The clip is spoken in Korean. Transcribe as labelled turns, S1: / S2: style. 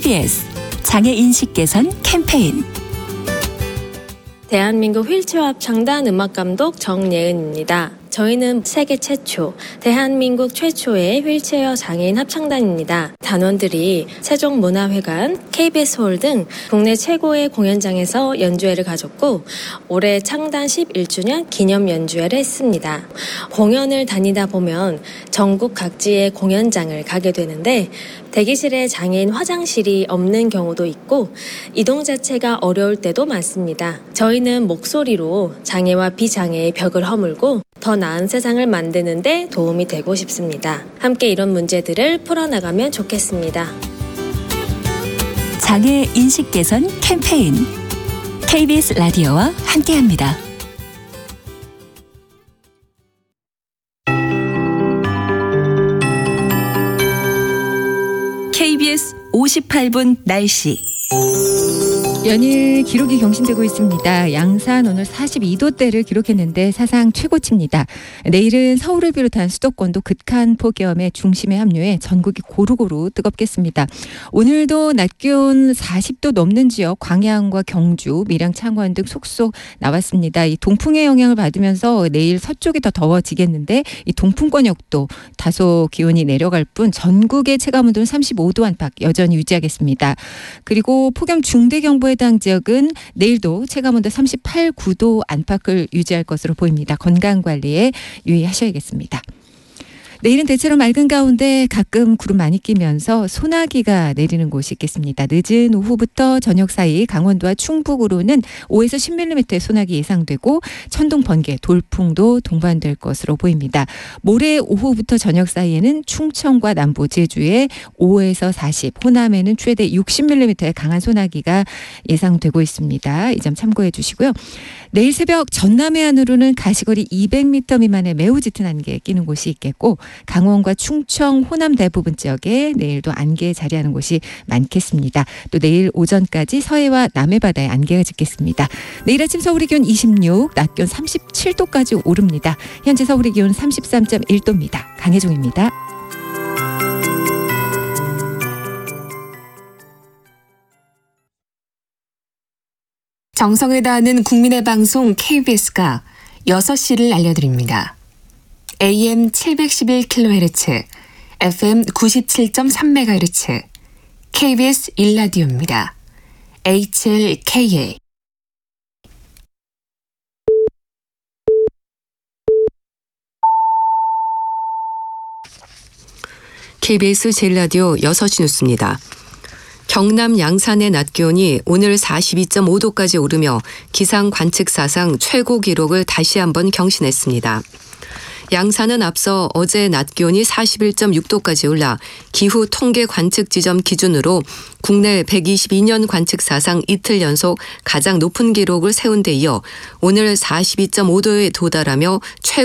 S1: KBS 장애인식 개선 캠페인.
S2: 대한민국 휠체어 합창단 음악감독 정예은입니다. 저희는 세계 최초, 대한민국 최초의 휠체어 장애인 합창단입니다. 단원들이 세종문화회관, KBS홀 등 국내 최고의 공연장에서 연주회를 가졌고 올해 창단 11주년 기념 연주회를 했습니다. 공연을 다니다 보면 전국 각지의 공연장을 가게 되는데 대기실에 장애인 화장실이 없는 경우도 있고 이동 자체가 어려울 때도 많습니다. 저희는 목소리로 장애와 비장애의 벽을 허물고 더 나은 세상을 만드는 데 도움이 되고 싶습니다. 함께 이런 문제들을 풀어나가면 좋겠습니다.
S1: 장애 인식 개선 캠페인. KBS 라디오와 함께합니다. KBS 58분 날씨.
S3: 연일 기록이 경신되고 있습니다. 양산 오늘 42도대를 기록했는데 사상 최고치입니다. 내일은 서울을 비롯한 수도권도 극한 폭염의 중심에 합류해 전국이 고루고루 뜨겁겠습니다. 오늘도 낮 기온 40도 넘는 지역 광양과 경주, 밀양, 창원 등 속속 나왔습니다. 이 동풍의 영향을 받으면서 내일 서쪽이 더 더워지겠는데 이 동풍권역도 다소 기온이 내려갈 뿐 전국의 체감온도는 35도 안팎 여전히 유지하겠습니다. 그리고 폭염 중대경보 해당 지역은 내일도 체감온도 38, 9도 안팎을 유지할 것으로 보입니다. 건강관리에 유의하셔야겠습니다. 내일은 대체로 맑은 가운데 가끔 구름 많이 끼면서 소나기가 내리는 곳이 있겠습니다. 늦은 오후부터 저녁 사이 강원도와 충북으로는 5에서 10mm의 소나기 예상되고 천둥, 번개, 돌풍도 동반될 것으로 보입니다. 모레 오후부터 저녁 사이에는 충청과 남부 제주에 5에서 40, 호남에는 최대 60mm의 강한 소나기가 예상되고 있습니다. 이 점 참고해 주시고요. 내일 새벽 전남 해안으로는 가시거리 200m 미만의 매우 짙은 안개 끼는 곳이 있겠고 강원과 충청, 호남 대부분 지역에 내일도 안개 자리하는 곳이 많겠습니다. 또 내일 오전까지 서해와 남해 바다에 안개가 짙겠습니다. 내일 아침 서울의 기온 26, 낮 기온 37도까지 오릅니다. 현재 서울의 기온 33.1도입니다. 강혜종입니다.
S4: 정성을 다하는 국민의 방송 KBS가 6시를 알려드립니다. AM 711kHz, FM 97.3MHz, KBS 1라디오입니다. HLKA.
S5: KBS 제1라디오 6시 뉴스입니다. 경남 양산의 낮 기온이 오늘 42.5도까지 오르며 기상 관측 사상 최고 기록을 다시 한번 경신했습니다. 양산은 앞서 어제 낮 기온이 41.6도까지 올라 기후 통계 관측 지점 기준으로 국내 122년 관측 사상 이틀 연속 가장 높은 기록을 세운 데 이어 오늘 42.5도에 도달하며 최고